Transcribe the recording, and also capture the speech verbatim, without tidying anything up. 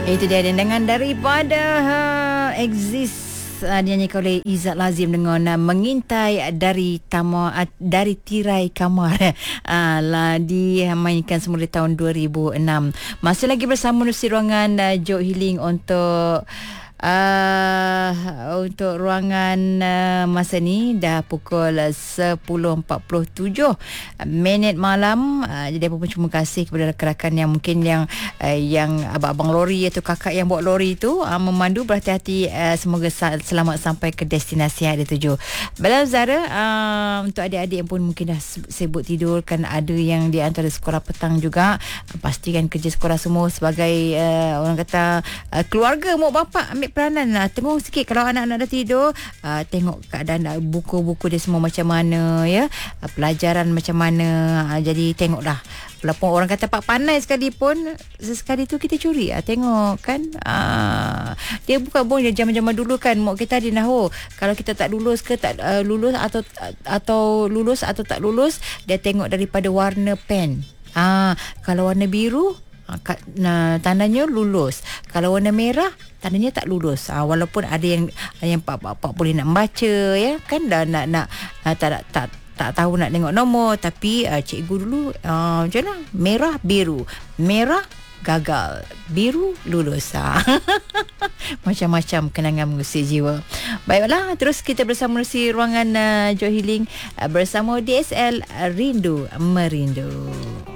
Itu dia dengan daripada uh, Exist, uh, dinyanyikan oleh Izzat Lazim dengan uh, Mengintai dari Tama, uh, dari Tirai Kamar. uh, lah dimainkan semula tahun dua ribu enam. Masih lagi bersama menerusi ruangan uh, Joke Healing untuk Uh, untuk ruangan uh, masa ni dah pukul sepuluh empat puluh tujuh minit malam. Uh, jadi apa pun terima kasih kepada rakan-rakan yang mungkin yang uh, yang abang-abang lori atau kakak yang bawa lori tu uh, memandu, berhati-hati. Uh, semoga sa- selamat sampai ke destinasi yang dituju. Bella Zara, uh, untuk adik-adik yang pun mungkin dah sibuk tidur, kan ada yang di antara sekolah petang juga, uh, pastikan kerja sekolah semua sebagai uh, orang kata uh, keluarga, mak bapak ambil peranan lah. Tengok sikit kalau anak-anak dah tidur, uh, tengok keadaan uh, buku-buku dia semua macam mana, ya, uh, pelajaran macam mana. uh, jadi tengoklah, walaupun orang kata pak pandai sekalipun, sesekali tu kita curi, uh, tengok kan. uh, dia bukan pun zaman-zaman dulu kan mak kita ada nahu, kalau kita tak lulus ke tak uh, lulus atau atau lulus atau tak lulus, dia tengok daripada warna pen. Ah, kalau warna biru, nah, tandanya lulus. Kalau warna merah, tandanya tak lulus. Ha, walaupun ada yang yang pak-pak boleh nak membaca, ya kan, dan nak nak uh, tak tak tak tahu nak tengok nombor, tapi uh, cikgu dulu uh, macam mana, merah biru, merah gagal, biru lulus. Ha. Macam-macam kenangan mengusik jiwa. Baiklah, terus kita bersama si ruangan uh, Joke Healing uh, bersama D S L uh, Rindu Merindu.